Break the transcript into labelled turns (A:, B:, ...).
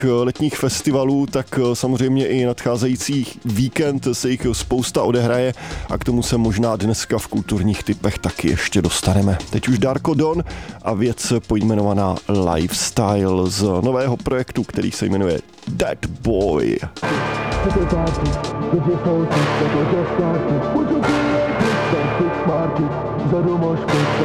A: letních festivalů, tak samozřejmě i nadcházejících víkend se jich spousta odehraje a k tomu se možná dneska v kulturních typech taky ještě dostaneme. Teď už Darko Don a věc pojmenovaná Lifestyle z nového projektu, který se jmenuje That Boy.